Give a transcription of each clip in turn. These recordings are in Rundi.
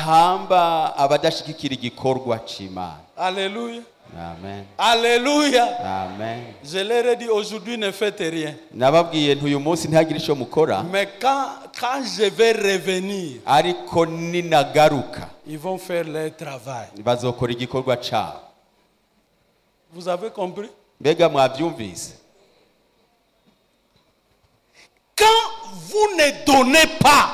bahamba abadashikikira igikorwa c'Imana. Alléluia. Amen. Alléluia. Amen. Je leur ai dit aujourd'hui ne faites rien. Nababwiye ntuyu munsi ntihagire ico mukora. Mais quand je vais revenir, Ariko ninagaruka ils vont faire leur travail. bazokora igikorwa cabo. Vous avez compris? Mbega mwavyumvise? Quand vous ne donnez pas,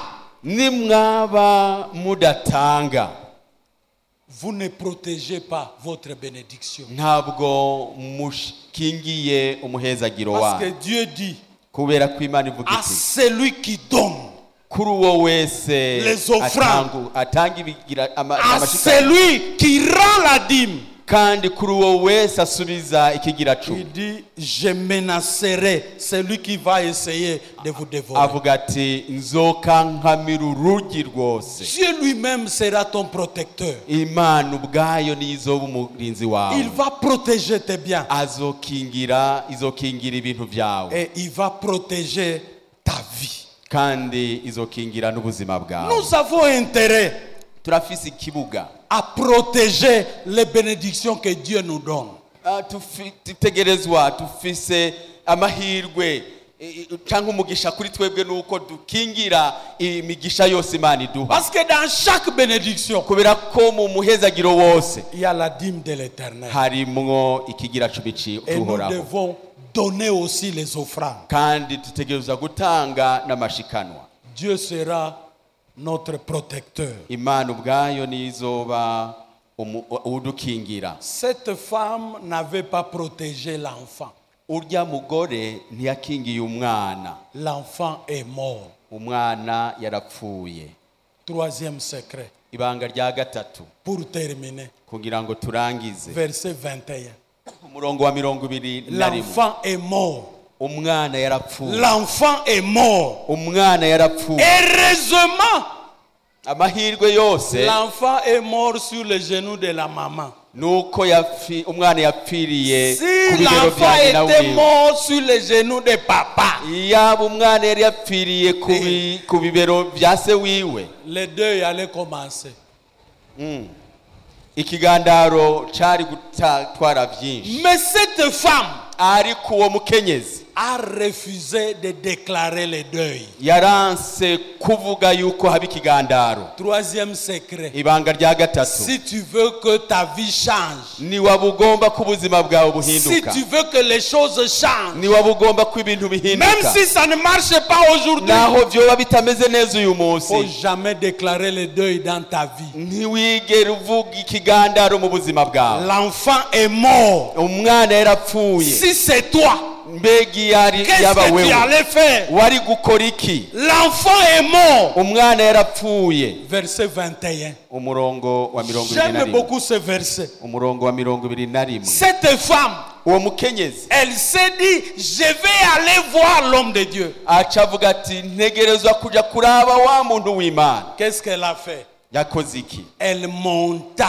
Nimwaba mudatanga, vous ne protégez pas votre bénédiction. ntabwo mushingiye umuhezagiro Parce que wawe. Dieu dit Kubera ko Imana ivuga à iti celui qui donne, kuri uwo wese Les offrandes. atanga ibigira à amashika, celui qui rend la dîme, kandi kuri uwo wese asubiza ikigira il cumi. dit je menacerai celui qui va essayer de vous dévorer. Avuga ati nzokankamira urugi rwose. Dieu lui-même sera ton protecteur. Imana ubwayo niyo izoba umurinzi wawe. Il va protéger tes biens izokingira ibintu byawe, et il va protéger ta vie. kandi izokingira n'ubuzima bwawe. Nous avons intérêt Turafise ikibuga à protéger les bénédictions que Dieu nous donne. tutegerezwa, tufise amahirwe cyangwa umugisha kuri twebwe nuko dukingira imigisha yose Imana iduha. Parce que dans chaque bénédiction, Kubera ko mu muhezagiro wose il y a la dîme de l'Éternel. harimwo ikigira cumi Et nous cy'uhoraho, devons donner aussi les offrandes. kandi dutegerezwa gutanga n'amashikanwa. Dieu sera notre protecteur. Imana ubwayo niyo izoba udukingira. Cette femme n'avait pas protégé l'enfant. Urya mugore ntiyakingiye umwana. L'enfant est mort. Umwana yarapfuye. Troisième secret. Ibanga rya gatatu Pour terminer, kugira ngo turangize, verset 21. umurongo wa 21. L'enfant est mort. Umwana yarapfuye. L'enfant est mort. Umwana yarapfuye. Heureusement, Amahirwe yose l'enfant est mort sur les genoux de la maman. nuko umwana yapfiriye ku Si bibero l'enfant bya nyina était wiwe. mort sur les genoux de papa, Yaba umwana yari yapfiriye ku bibero bya se wiwe, le deuil allait commencer. ikigandaro cari gutwara byinshi. Mais cette femme Ariko uwo mukenyezi a refusé de déclarer le deuil. yaranse kuvuga yuko haba ikigandaro. Troisième secret. Ibanga rya gatatu, Si tu veux que ta vie change, ni waba ugomba ko ubuzima bwawe si buhinduka, tu veux que les choses changent, ni waba ugomba ko ibintu même bihinduka, si ça ne marche pas aujourd'hui, naho vyoba bitameze neza uyu il ne faut munsi. jamais déclarer le deuil dans ta vie. Ntiwigere uvuga ikigandaro mu buzima bwawe. L'enfant est mort. Umwana yarapfuye. Si c'est toi, Mbegi yari qu'est-ce yaba que tu wewe, allais faire? wari gukora iki? L'enfant est mort. Umwana yarapfuye. Verset 21. Umurongo wa 21. J'aime beaucoup ce verset. Umurongo wa 21. Cette femme, Uwo mukenyezi elle s'est dit, je vais aller voir l'homme de Dieu. aca avuga ati ntegerezwa kuja kuraba wa muntu w'Imana. Qu'est-ce qu'elle a fait? Yakoze iki? Elle monta.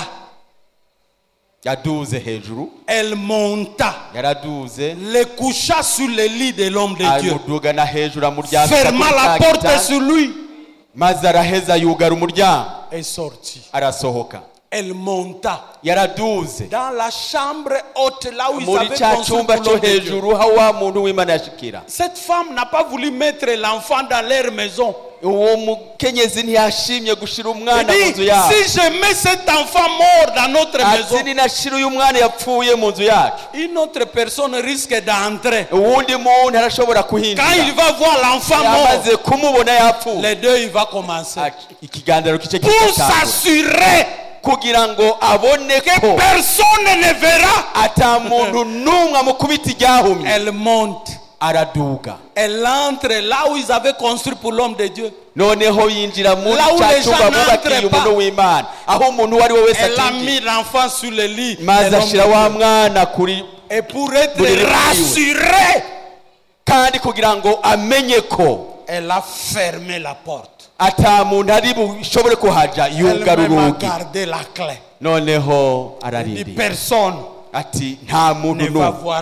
Yaduze hejuru, Elle yaraduze, le coucha sur le lit de l'homme de Dieu. amudugana hejuru amuryamika Ferma kuri la ca porte gitanda, sur lui maze araheza yugara umuryango et sortit. arasohoka. Elle monta Yaraduze dans la chambre haute, là où ils muri avaient ca construit cyumba pour cyo l'homme de Dieu. hejuru aho wa muntu w'Imana yashikira. Cette femme n'a pas voulu mettre l'enfant dans leur maison. Uwo mukenyezi ntiyashimye gushira Elle umwana mu nzu dit, yacu. si je mets cet enfant mort dans notre Ati maison, ninashira uyu mwana yapfuye mu nzu yacu, une autre personne risque d'entrer. uwundi muntu arashobora Quand il kuhinjira. va voir l'enfant mort, Yamaze kumubona yapfuye, le deuil va commencer. ikigandaro kice Pour kigatangura s'assurer kugira ngo abone que ko personne ne verra, ata muntu n'umwe amukubita iryahumye. elle monte. Araduga, Elle entre là où ils avaient construit pour l'homme de Dieu. noneho yinjira muri Là où ca les gens cyumba n'entrent bubakiye pas. umuntu w'Imana, aho umuntu uwo ari we wese Elle a atinjiye, mis l'enfant sur le lit. maze de l'homme ashira de wa Dieu. mwana kuri, Et pour être Pour les rassurée, kandi kugira ngo amenye ko elle a fermé la porte. ata muntu ari bushobore kuhaja, yugara Elle-même a urugi. gardé la clé. Noneho Elle dit, ararindira personne ati nta muntu ne va n'umwe, voir.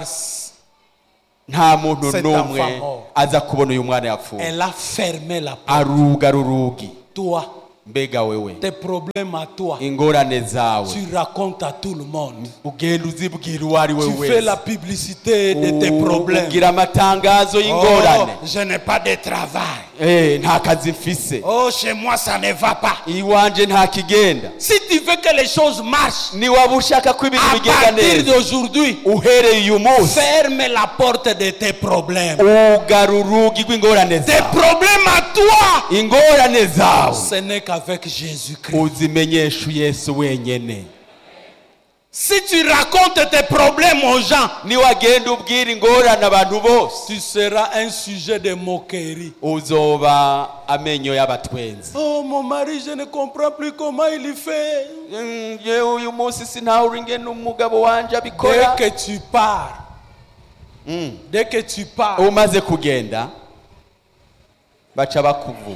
nta muntu Cet n'umwe enfant mort. aza kubona uyu mwana yapfuye. Elle a fermé la porte. Arugara urugi. Toi, mbega wewe tes problèmes à toi, ingorane zawe tu racontes à tout le monde. ugenda uzibwira uwo ari we Tu fais la wese publicité de tes problèmes. ugira amatangazo y'ingorane. Oh, je n'ai pas de travail. Nta kazi mfise. Oh, chez moi ça ne va pas. Iwanje nta kigenda. Si tu veux que les choses marchent, Ni waba ushaka ko ibintu à bigenda partir neza d'aujourd'hui, uhereye uyu munsi ferme la porte de tes problèmes. ugara urugi rw'ingorane Tes zawe. problèmes à toi, Ingorane zawe ce n'est qu'avec Jésus-Christ. uzimenyesha Yesu wenyene. Si tu racontes tes problèmes aux gens, Niwagenda ubwira ingorane abantu bose tu seras un sujet de moquerie. uzoba amenyo y'abatwenzi. Oh, mon mari, je ne comprends plus comment il fait. Yewe uyu munsi sinahura ingene umugabo wanje Dès abikora. que tu pars, dès que tu pars, Umaze kugenda baca bakuvuma.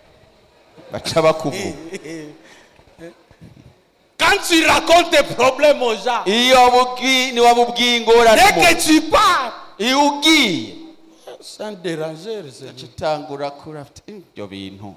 quand tu racontes tes problèmes aux gens, Iyo niwaba ubwiye ingorane dès que umuntu, tu pars, iyo ugiye sans déranger, utangura kurafite ibyo bintu.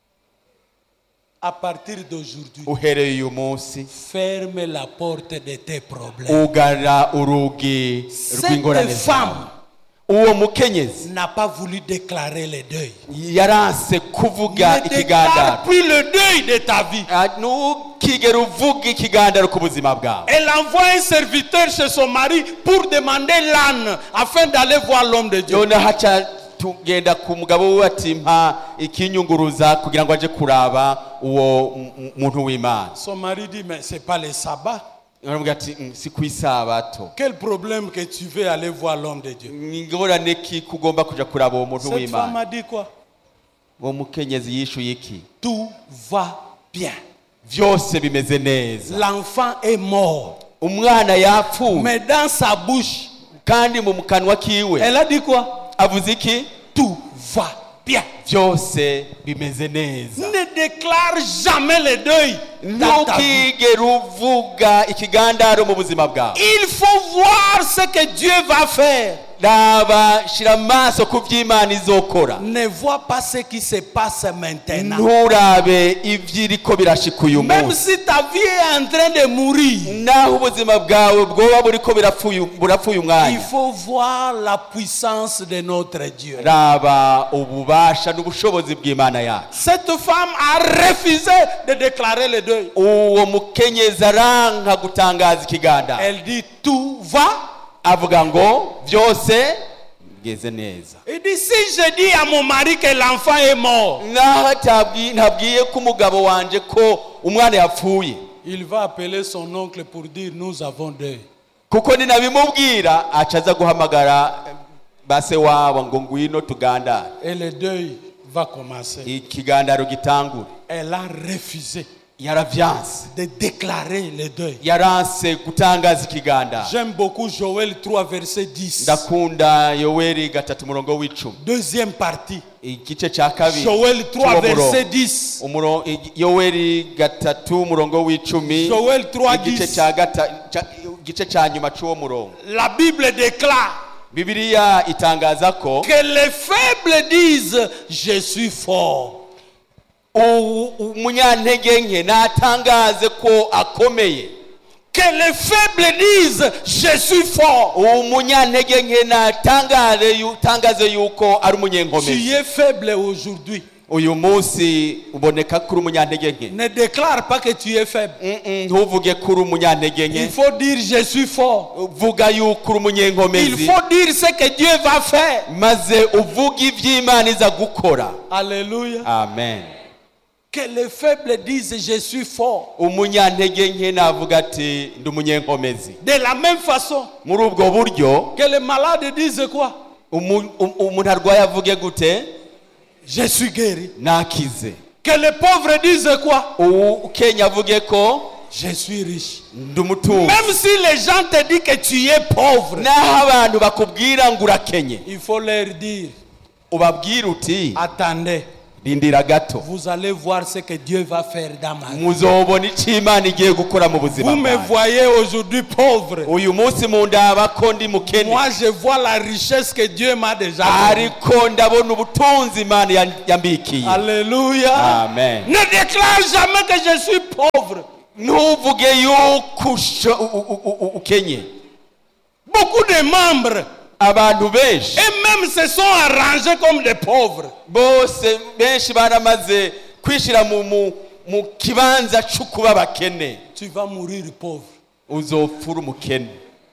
à partir d'aujourd'hui, Uhereye uyu munsi ferme la porte de tes problèmes. ugara urugi rw'ingorane Cette zawe. femme Uwo mukenyezi n'a pas voulu déclarer le deuil. yaranse kuvuga Ne déclare ikigandaro. plus le deuil de ta vie. Ntukigere uvuga ikigandaro ku buzima bwawe. Elle envoie un serviteur chez son mari pour demander l'âne afin d'aller voir l'homme de Dieu. None haca tugenda ku mugabo we ati mpa ikinyunguruza kugira ngo aje kuraba uwo muntu w'Imana. Son mari dit, mais c'est pas le sabbat. Aravuga ati si ku isabato. Quel problème que tu veux aller voir l'homme de Dieu? Ingorane ki kugomba kuja kuraba uwo muntu Cette femme w'Imana. a dit quoi? Uwo mukenyezi yishuye iki? Tout va bien. Vyose bimeze neza. L'enfant est mort. Umwana yapfuye Mais dans sa bouche, kandi mu kanwa kiwe elle a dit quoi? avuze iki? Tout va bien. Vyose bimeze neza. Ne déclare jamais le deuil dans ta vie. Ntukigere uvuga ikigandaro mu buzima bwawe. Il faut voir ce que Dieu va faire. Raba shira amaso ku vy'Imana izokora. Ne vois pas ce qui se passe maintenant. Nturabe ivyiriko birashika uyu Même munsi. si ta vie est en train de mourir, Naho ubuzima bwawe bwoba buriko burapfuye il umwanya. faut voir la puissance de notre Dieu. Raba ububasha n'ubushobozi bw'Imana yacu. Cette femme a refusé de déclarer le deuil. Uwo mukenyezi aranka gutangaza ikigandaro. Elle dit tout va. Avuga ngo vyose bigeze neza. Il dit si je dis à mon mari que l'enfant est mort, Naho ntabwiye ko umugabo wanje ko umwana yapfuye. il va appeler son oncle pour dire nous avons deuil. Kuko ninabimubwira acaza guhamagara base wabo ngo ngwino tugandara. Et le deuil va commencer. Ikigandaro gitangura. Elle a refusé Yaravyanse. de déclarer le deuil. Yaranse gutangaza ikigandaro. J'aime beaucoup Joël 3 verset 10. Ndakunda Yoweri 3:10. Deuxième partie. Igice ca kabiri. Joël 3 verset 10. Yoweri 3:10. Joël 3 igice ca nyuma c'uwo murongo. La Bible déclare Bibiliya itangaza ko que les faibles disent je suis fort. umunyantege nke natangaze ko akomeye. Que les faibles disent je suis fort. Umunyantege nke natangaze yuko ari Tu umunyenkomezi. es faible aujourd'hui. Uyu munsi uboneka kuri umunyantege nke. Ne déclare pas que tu es faible. Ntuvuge kuri umunyantege nke. Il faut dire je suis fort. Vuga yuko uri Il umunyenkomezi. faut dire ce que Dieu va faire. Maze uvuga ivy'Imana iza gukora. Alléluia. Amen. Que les faibles disent je suis fort. Umunyantege nke navuga ati ndi umunyenkomezi. De la même façon Muri ubwo buryo que les malades disent quoi? umuntu arwaye avuge gute? Je suis guéri. Nakize. Que les pauvres disent quoi? Ukenya avuge ko Je suis riche. ndi umutunzi. Même si les gens te disent que tu es pauvre, Naho abantu bakubwira ngo urakenye, il faut leur dire ubabwira uti attendez, rindira gato Vous allez voir ce que Dieu va faire dans ma vie. muzobona icyo Imana igiye gukora mu buzima Vous me bwawe. voyez aujourd'hui pauvre. Uyu munsi mundaba ko ndi mukene Moi, je vois la richesse que Dieu m'a déjà donnée. ariko ndabona ubutunzi Imana yambikiye. Alléluia. Amen. Ne déclare jamais que je suis pauvre. Ntuvuge yuko ukenye. Beaucoup de membres, Abantu benshi et même se sont arrangés comme des pauvres. bose benshi baramaze kwishira mu kibanza cyo kuba bakene. Tu vas mourir pauvre. Uzopfura umukene.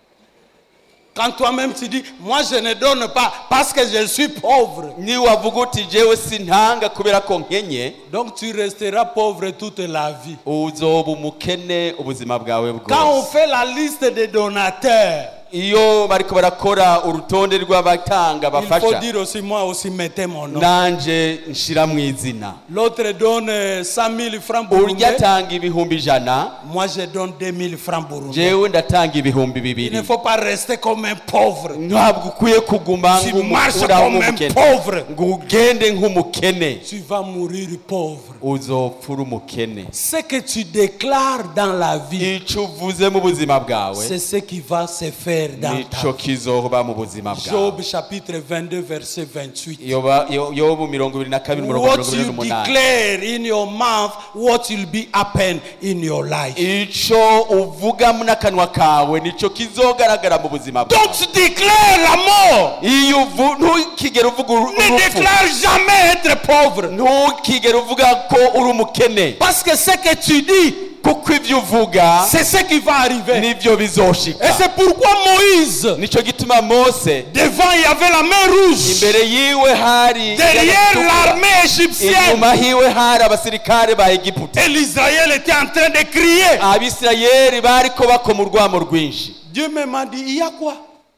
Quand toi-même tu dis, moi je ne donne pas parce que je suis pauvre. Ni wavuga uti jewe sintanga kubera ko nkenye, Donc tu resteras pauvre toute la vie. uzoba umukene ubuzima bwawe Quand on bwose. fait la liste des donateurs, Iyo bariko barakora urutonde rw'abatanga il faut bafasha, dire aussi, moi aussi mettez mon nom. nanje nshira mu izina. L'autre donne 100 000 francs Urya burundais. atanga ibihumbi 100, Moi je donne 2 000 francs burundais. jewe ndatanga ibihumbi Il ne 200. faut pas rester comme un pauvre. Ntabwo ukwiye kuguma Tu marches nk'umukura comme un nk'umukene, pauvre. ngo ugende nk'umukene, Tu vas mourir pauvre. uzopfura umukene. Ce que tu déclares dans la vie, Icyo uvuze mu buzima bwawe c'est ce qui va se faire dans ta nico vie. kizoba mu buzima bwawe. Job chapitre 22 verset 28. Yobu 22 What you 28. declare in your mouth, what will be happen in your life. Icyo uvuga mu n'akanwa kawe nico kizogaragara mu buzima bwawe. Donc tu déclares la mort. Iyo ntukigere uvuga Ne urupfu, déclare jamais être pauvre. ntukigere uvuga ko uri umukene, Parce que ce que tu dis, kuko ibyo uvuga c'est ce qui va arriver. nibyo Et bizoshika. c'est pourquoi Moïse, Nico gituma Mose devant il y avait la main rouge. imbere yiwe hari Derrière l'armée égyptienne. inyuma hiwe hari abasirikare ba Egiputa. Et l'Israël était en train de crier. Abisirayeli bariko bakoma urwamo rwinshi. Dieu me m'a dit, il y a quoi?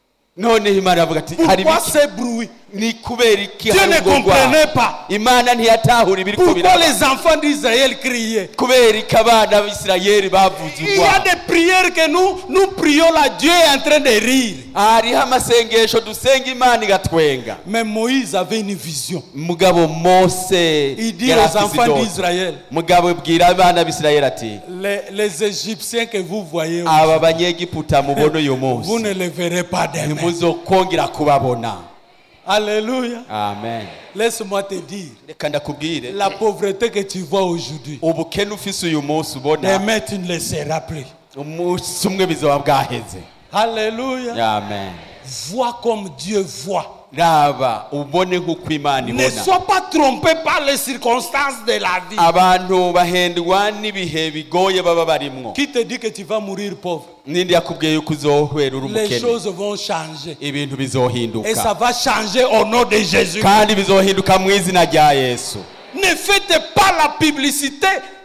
None Imana iravuga ati hari Pourquoi biki? ce bruit? Ni kubera iki Dieu hari ne urwo rwamo? comprenait pas. Imana ntiyatahura ibiriko Pourquoi biraba. les enfants d'Israël criaient? Kubera iki abana b'Isirayeli bavuze Il y a urwamo? des prières que nous prions là, Dieu est en train de rire. Hariho amasengesho dusenga Imana igatwenga. Mais Moïse avait une vision. Mugabo Mose Il dit yari aux afise enfants idoto. d'Israël, Mugabo bwira abana b'Isirayeli ati les Égyptiens que vous voyez, aba banyegiputa mubona uyu vous munsi ne les verrez pas demain. ntimuzokongera kubabona. Alléluia. Amen. Laisse-moi te dire, Reka ndakubwire la pauvreté que tu vois aujourd'hui, ubukene ufise uyu munsi ubona demain tu ne le seras plus. umunsi umwe bizoba bwaheze. Alléluia. Amen. Vois comme Dieu voit. Raba ubone nk'uko Imana Ne ibona. sois pas trompé par les circonstances de la vie. Abantu bahendwa n'ibihe bigoye baba barimwo. Qui te dit que tu vas mourir pauvre? Nindi yakubwiye yuko uzohwera uri Les umukene. choses vont changer. Ibintu Et ça bizohinduka va changer au nom de Jésus. kandi bizohinduka mu izina rya Yesu. Ne faites pas la publicité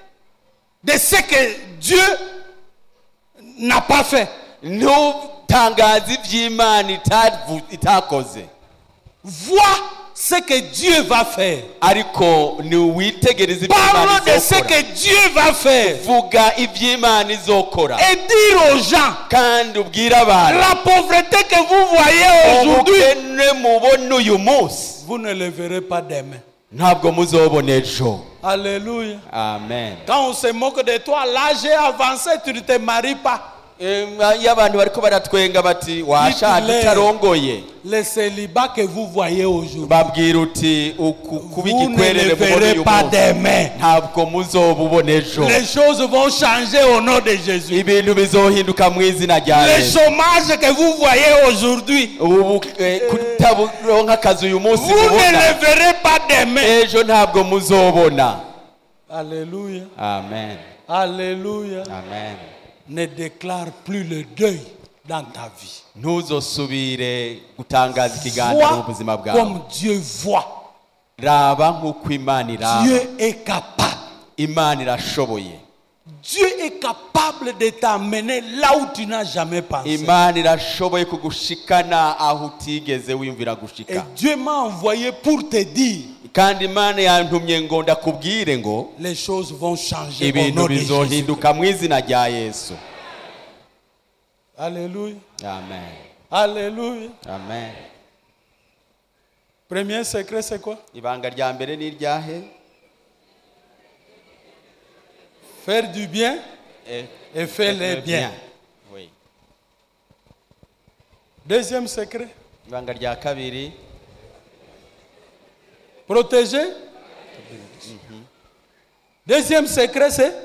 de ce que Dieu n'a pas fait. Ntutangaze iby'Imana itakoze, Vois ce que Dieu va faire. ariko niwitegereze iby'Imana Parle de ce izokora. que Dieu va faire. Vuga iby'Imana izokora Et dire aux gens, kandi ubwire abantu la pauvreté que vous voyez aujourd'hui, ubukene mubona uyu munsi vous ne le verrez pas demain. ntabwo muzobona ejo. Alléluia. Amen. Quand on se moque de toi, l'âge est avancé, tu ne te maries pas. Iyo abantu bariko baratwenga bati washaje Hitler. utarongoye, Le célibat que vous voyez aujourd'hui, babwira uti kuba vous ne igikwerere le mubona verrez uyu pas munsi demain. ntabwo muzobubona ejo. Les choses vont changer au nom de Jésus. Ibintu bizohinduka mu izina rya Le Yesu. chômage que vous voyez aujourd'hui, Ubu kutaronka akazi uyu munsi vous ne mubona le verrez pas demain. ejo ntabwo muzobona. Alléluia. Amen. Alléluia. Amen. Ne déclare plus le deuil dans ta vie. Ntuzosubire gutangaza ikiganiro mu Vois buzima bwawe. comme Dieu voit. Raba nk'uko Imana iraba. Dieu est capable. Imana irashoboye. Dieu est capable de t'amener là où tu n'as jamais pensé. Imana irashoboye kugushikana aho utigeze wiyumvira Et gushika. Dieu m'a envoyé pour te dire, Kandi Imana yantumye ngo ndakubwire ngo les choses vont changer au ibintu nom de Jésus. bizohinduka mu izina rya Yesu. Alléluia. Amen. Alléluia. Amen. Premier secret, c'est quoi? Ibanga rya mbere ni iryahe? Faire du bien et faire le bien. Oui. Deuxième secret. Ibanga rya kabiri. Protéger. Deuxième secret, c'est